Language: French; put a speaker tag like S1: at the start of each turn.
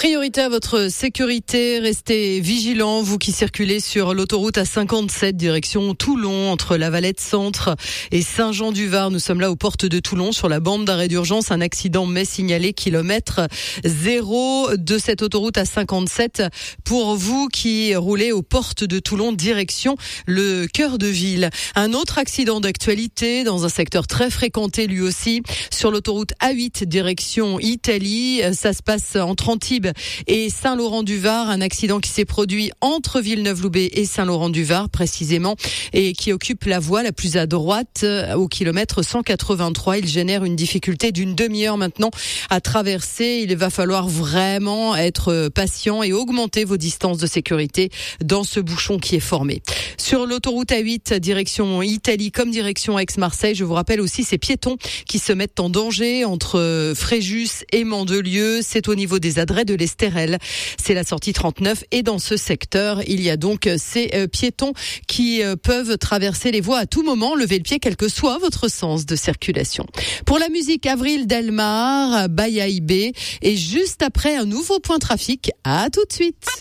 S1: Priorité à votre sécurité, restez vigilants, vous qui circulez sur l'autoroute A57 direction Toulon entre la Valette Centre et Saint-Jean-du-Var. Nous sommes là aux portes de Toulon sur la bande d'arrêt d'urgence. Un accident m'est signalé kilomètre 0 de cette autoroute A57 pour vous qui roulez aux portes de Toulon direction le cœur de ville. Un autre accident d'actualité dans un secteur très fréquenté lui aussi sur l'autoroute A8 direction Italie. Ça se passe entre Antibes et Saint-Laurent-du-Var, un accident qui s'est produit entre Villeneuve-Loubet et Saint-Laurent-du-Var précisément et qui occupe la voie la plus à droite au kilomètre 183. Il génère une difficulté d'une demi-heure maintenant à traverser. Il va falloir vraiment être patient et augmenter vos distances de sécurité dans ce bouchon qui est formé. Sur l'autoroute A8 direction Italie comme direction Aix-Marseille, je vous rappelle aussi ces piétons qui se mettent en danger entre Fréjus et Mandelieu. C'est au niveau des adrets de l'Estérel. C'est la sortie 39 et dans ce secteur, il y a donc ces piétons qui peuvent traverser les voies à tout moment. Levez le pied quel que soit votre sens de circulation. Pour la musique, Avril Delmar, Bayaïbé et juste après un nouveau point trafic. À tout de suite.